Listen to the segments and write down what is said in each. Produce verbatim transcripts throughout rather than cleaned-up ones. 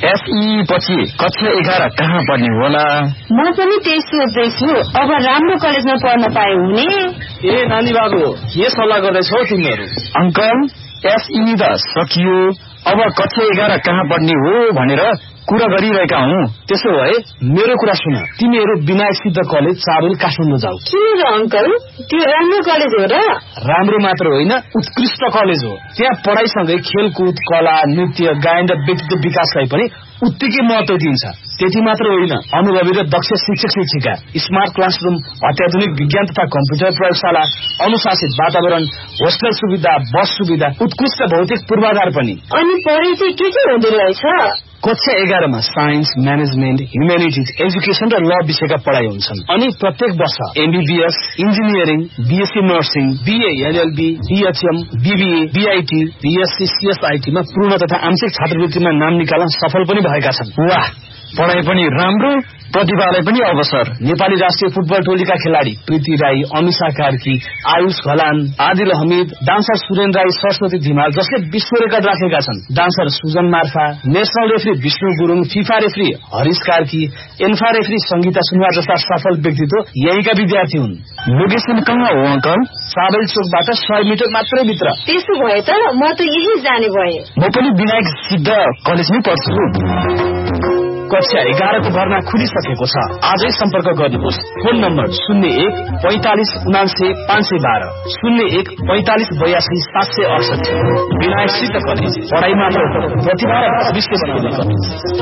एसई पछि कक्षा एघार कहाँ पढ्ने होला? म पनि त्यही सोच्दैछु। अब राम्रो कलेजमा पढ्न पाए हुने। ए नानी बाबु, के सल्लाह गर्दैछौ तिमीहरू? अङ्कल, एसई त सकियो, अब कक्षा एघार कहाँ पढ्ने हो भनेर कुरा गरिरहेका हौ। त्यसो भए मेरो कुरा सुन, तिमीहरू विनायक सिद्ध कलेज चाबेल काठमाडौँ जाऊ। किन र अङ्कल, त्यो राम्रो कलेज हो र? राम्रो मात्र होइन, उत्कृष्ट कलेज हो। त्यहाँ पढाइसँगै खेलकुद, कला, नृत्य, गायन र व्यक्तित्व विकासलाई पनि उत्तिकै महत्व दिन्छ। त्यति मात्र होइन, अनुभवी र दक्ष शिक्षक शिक्षिका, स्मार्ट क्लासरूम, अत्याधुनिक विज्ञान तथा कम्प्युटर प्रयोगशाला, अनुशासित वातावरण, होस्टेल सुविधा, बस सुविधा, उत्कृष्ट भौतिक पूर्वाधार पनि। अनि पढाइ चाहिँ के के हुँदो रहेछ? कक्षा एघारमा साइन्स, म्यानेजमेन्ट, ह्युमेनिटिज, एजुकेसन र ल विषयका पढाइ हुन्छन्। अनि प्रत्येक वर्ष MBBS, engineering, BSc nursing, BA LLB, BHM, BBA, BIT, BSc, सीएसआईटीमा पूर्ण तथा आंशिक छात्रवृत्तिमा नाम निकाल्न सफल पनि भएका छन्। वाह, पढाइ पनि राम्रो, प्रतिभालाई पनि अवसर। नेपाली राष्ट्रिय फुटबल टोलीका खेलाडी प्रीति राई, अमिषा कार्की, आयुष घलान, आदिल हमिद, डान्सर सुरेन राई, सरस्वती धिमाल जसले विश्व रेकर्ड राखेका छन्, dancer Sujan Marpha, national referee Vishnu Gurung, FIFA referee Harish Karki, ANFA referee Sangeeta Sunuwar जस्ता सफल व्यक्तित्व यहीका विद्यार्थी हुन्। लोकेसन कहाँ हो अङ्कल? साबेल चोकबाट सय मिटर मात्रै भित्र। त्यसो भए त म त यही जाने भए। म पनि विनायक सिद्ध कलेजमै पढ्छु। कक्षा एघारको भर्ना खुलिसकेको छ। आजै सम्पर्क गर्नुहोस्। फोन नम्बर शून्य एक पैंतालिस उनासे पाँच सय बाह्र, शून्य एक पैंतालिस बयासी सात सय अडसठी। विनायक सिद्ध कलेज, पढाइ मात्र प्रतिभा र भविष्य बनाउने कलेज।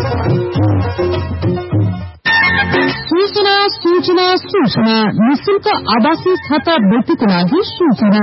सूचना सूचना सूचना निःशुल्क आवासीय छात्रवृत्तिको लागि सूचना।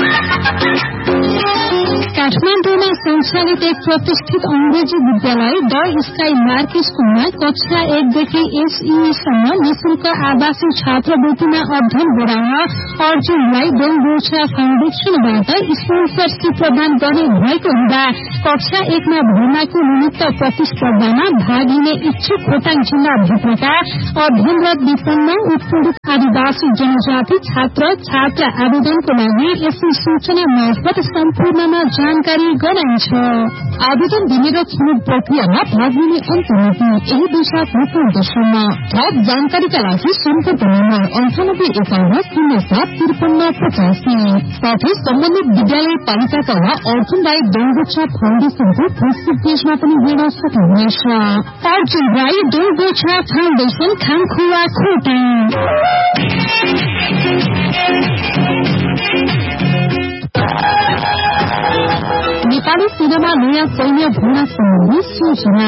काठमाडौँमा सञ्चालित एक प्रतिष्ठित अंग्रेजी विद्यालय द स्काई मार्क स्कूलमा कक्षा एकदेखि एसईसम्म निःशुल्क आवासीय छात्रवृत्तिमा अध्ययन गराउन अर्जुनलाई डोन बोर्सा फाउन्डेशनबाट स्पोन्सरसिप प्रदान गर्ने भएको हुँदा कक्षा एकमा भर्नाको निमित्त प्रतिस्पर्धामा भाग लिने इच्छुक खोटाङ जिल्लाभित्रका अध्ययनरत विपन्न उत्पीडित आदिवासी जनजाति छात्र छात्रा आवेदनको लागि यसै सूचना मार्फत सम्पूर्णमा जानकारी गराइन्छ। आवेदन दिने र छनौट प्रक्रियामा भाग लिने अन्तर्मिति यही वैशाख मुख्यसम्म। थप जानकारीका लागि सम्पर्क नम्बर अन्ठानब्बे एकाउन्न शून्य सात त्रिपन्न पचासी साथै सम्बन्धित विद्यालय पालिकाका वा अर्जुन राई डोङगोछा फाउन्डेशनको फेसबुक पेजमा पनि हेर्न सक्नुहुनेछ। अर्जुन राई डोङगोछा फाउन्डेशन खाङखुवा खोटाङ। नेपाली सिनेमा नयाँ सैन्य भूना सम्बन्धी सूचना।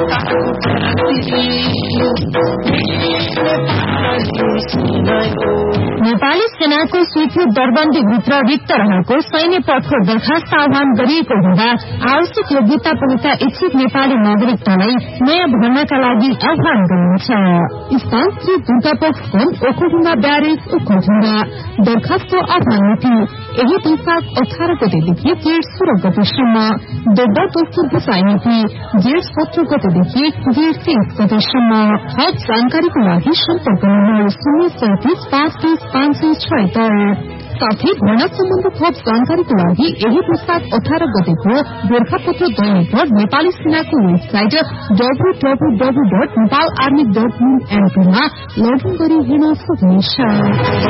नेपाली सेनाको स्वीकृत दरबन्दीभित्र रिक्त रहेको सैन्य पदको दरखास्त आह्वान गरिएको हुँदा आवश्यक योग्यता पुगेका इच्छुक नेपाली नागरिकतालाई नयाँ भर्नाका लागि आह्वान गरिन्छ। स्थान श्री दुर्गापोख फोन ओखलढुङ्गा ब्यारेज ओखलढुङ्गा। दरखास्तको आह्वान मिति यही वैशाख अठार गतेदेखि जेठ सोह्र गतेसम्म। दोब्बर दोस्रो बुझाइ मिति जेठ सत्र गतेदेखि जेठ तेइस गतेसम्म। थप जानकारीको लागि सम्पर्क नम्बर शून्य सैतिस पाँच तीस पाँच सय छयत्तर। साथै भर्ना सम्बन्धी थप जानकारीको लागि यही वैशाख अठार गतेको गोर्खापत्र दैनिक र नेपाली सेनाको website W W W dot Nepal army dot एनपीमा login गरी हेर्न सक्नुहुन्छ।